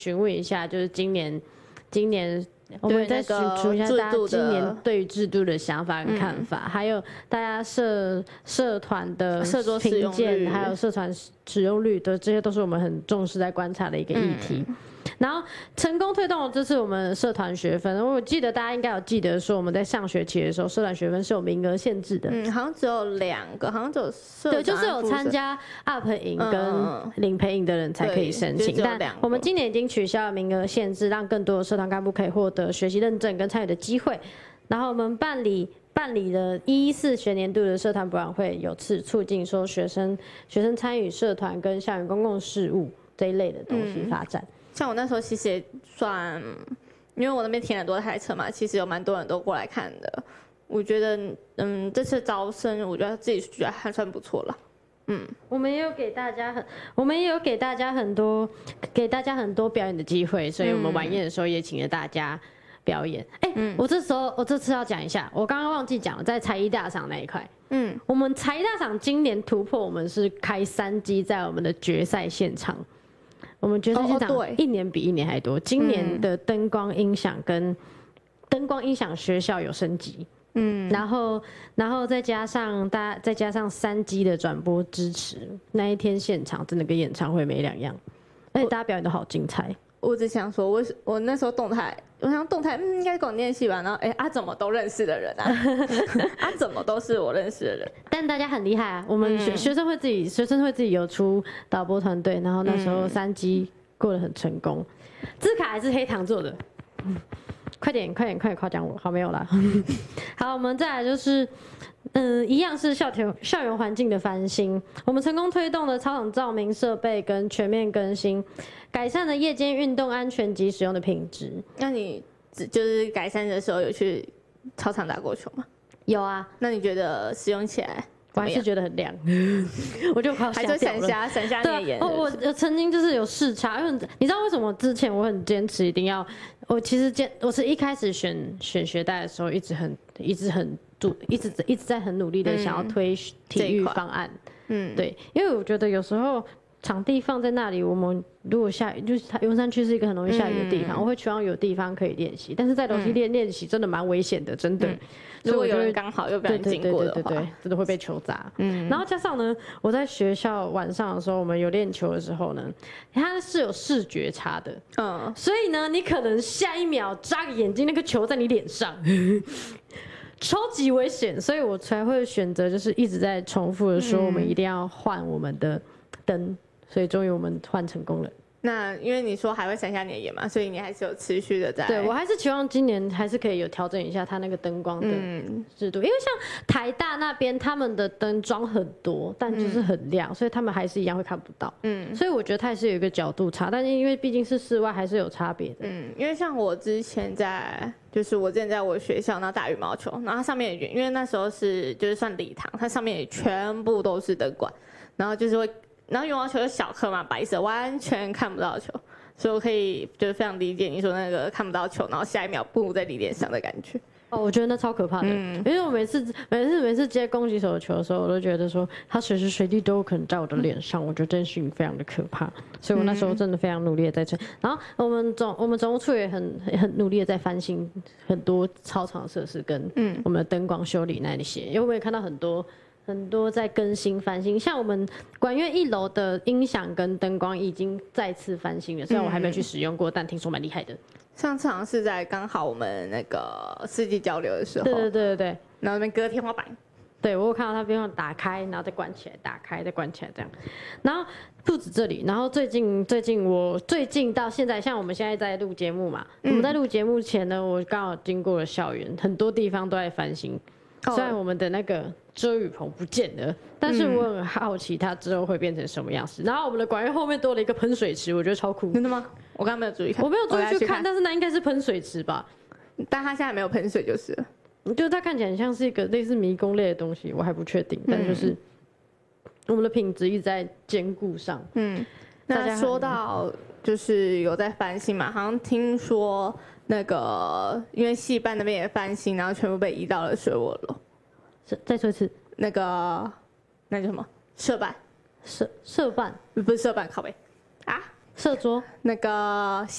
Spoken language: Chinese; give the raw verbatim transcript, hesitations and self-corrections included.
询问一下，就是今年今年。我们再询问一下大家今年对于制度的想法跟看法，嗯、还有大家社社团的评鉴，还有社团使用率的，这些都是我们很重视在观察的一个议题。嗯、然后成功推动了这次我们社团学分，我记得大家应该有记得说，我们在上学期的时候，社团学分是有名额限制的， 嗯，好像只有两个，好像只有社团， 对，就是有参加 U P 营跟领培营的人才可以申请，嗯、但我们今年已经取消了名额限制，让更多的社团干部可以获得学习认证跟参与的机会。然后我们办理办理的一一四学年度的社团博览会，有次促进说学生学生参与社团跟校园公共事务这一类的东西发展。嗯、 像我那时候其实也算，因为我那边停很多台车嘛，其实有蛮多人都过来看的。我觉得，嗯，这次招生，我觉得自己觉得还算不错了。嗯， 我们也有给大家很，我们也有给大家很多，给大家很多表演的机会，所以我们晚宴的时候也请了大家表演。哎、欸，嗯、我这时候我这次要讲一下，我刚刚忘记讲了，在才艺大赏那一块，嗯，我们才艺大赏今年突破，我们是开三机在我们的决赛现场，我们决赛现场一年比一年还多，今年的灯光音响跟灯光音响学校有升级。嗯，然后，然后再加上大家，再加上三机的转播支持，那一天现场真的跟演唱会没两样，而且大家表演都好精彩。 我只想说，我我那时候动态，我想动态，嗯，应该广电系吧。然后，哎，啊，怎么都认识的人啊？啊，怎么都是我认识的人？ 但大家很厉害啊，我们学、嗯、学生会自己，学生会自己有出导播团队，然后那时候三机过得很成功。字卡还是黑糖做的。嗯快点，快点，快点夸奖我！好，没有啦。好，我们再来就是，嗯，一样是校园校园环境的翻新。我们成功推动了操场照明设备跟全面更新，改善了夜间运动安全及使用的品质。 那你就是改善的时候有去操场打过球吗？ 有啊。 那你觉得使用起来？ 我还是觉得很凉，我就快要吓掉了。 还就闪瞎闪瞎你的眼。 我我我曾经就是有视察，因为你知道为什么之前我很坚持一定要，我其实坚我是一开始选选学贷的时候一直很一直很主一直一直在很努力的想要推体育方案，嗯，对，因为我觉得有时候场地放在那里，我们如果下雨，就是云山区是一个很容易下雨的地方，嗯、我会希望有地方可以练习，但是在楼梯练练习真的蛮危险的，真的。嗯如果有人刚好又不小心经过的话， 对对对对对，真的会被球砸。嗯，然后加上呢，我在学校晚上的时候，我们有练球的时候呢，它是有视觉差的，嗯，所以呢，你可能下一秒眨个眼睛，那个球在你脸上，超级危险，所以我才会选择就是一直在重复的说，我们一定要换我们的灯，所以终于我们换成功了。 那因为你说还会闪瞎你的眼嘛，所以你还是有持续的在。 对，我还是期望今年还是可以有调整一下它那个灯光的制度，嗯、因为像台大那边他们的灯装很多，但就是很亮，嗯、所以他们还是一样会看不到。嗯，所以我觉得它还是有一个角度差，但是因为毕竟是室外，还是有差别的。 嗯，因为像我之前在，就是我之前在我学校然后打羽毛球，然后它上面也因为那时候是就是算礼堂，它上面也全部都是灯管，然后就是会。然后羽毛球是小颗嘛，白色，完全看不到球，所以我可以就是非常理解你说那个看不到球，然后下一秒布在你脸上的感觉。 哦，我觉得那超可怕的，嗯、因为我每次每次每次接攻击手的球的时候，我都觉得说他随时随地都有可能在我的脸上，我觉得这件事情非常的可怕，所以我那时候真的非常努力的在撑。然后我们总我们总务处也很很努力的在翻新很多操场设施跟我们的灯光修理那些，因为我们也看到很多。很多在更新翻新，像我们管院一楼的音响跟灯光已经再次翻新了，虽然我还没有去使用过，嗯、但听说蛮厉害的。 上次好像是在刚好我们那个世纪交流的时候， 对对对对对， 然后那边隔天花板， 对我有看到它边上打开，然后再关起来，打开再关起来这样。然后不止这里，然后最近最近我最近到现在，像我们现在在录节目嘛，嗯、我们在录节目前呢，我刚好经过了校园，很多地方都在翻新。虽然我们的那个遮雨棚不见了，但是我很好奇它之后会变成什么样子。然后我们的管院后面多了一个喷水池，我觉得超酷。 真的吗？我刚刚没有注意看， 我没有注意去 看, 去看，但是那应该是喷水池吧？ 但它现在没有喷水就是了。 就是它看起来很像是一个类似迷宫类的东西，我还不确定。但就是我们的品质一直在兼顾上。嗯， 那说到就是有在翻新嘛，好像听说。那个，因为戏班那边也翻新，然后全部被移到了水涡楼。 再说一次， 那个那叫什么？社办， 社社办不是社办，靠北啊， 射桌那个